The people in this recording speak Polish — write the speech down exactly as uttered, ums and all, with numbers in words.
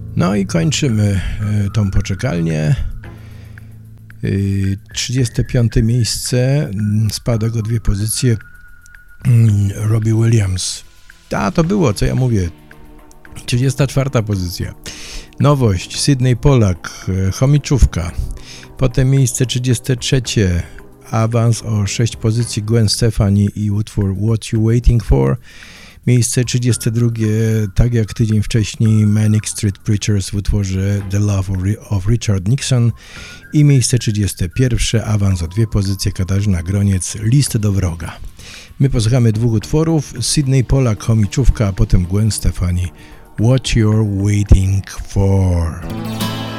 No i kończymy tą poczekalnię. trzydzieste piąte miejsce, spadek o dwie pozycje, Robbie Williams. A, to było, co ja mówię. trzydziesta czwarta pozycja. Nowość, Sydney Pollack, Chomiczówka. Potem miejsce trzydzieste trzecie, awans o sześć pozycji, Gwen Stefani i utwór What You Waiting For. Miejsce trzydzieste drugie, tak jak tydzień wcześniej, Manic Street Preachers w utworze The Love of Richard Nixon. I miejsce trzydzieste pierwsze, awans o dwie pozycje, Katarzyna Groniec, List do wroga. My posłuchamy dwóch utworów, Sydney Pollack, Chomiczówka, a potem Gwen Stefani, What You're Waiting For.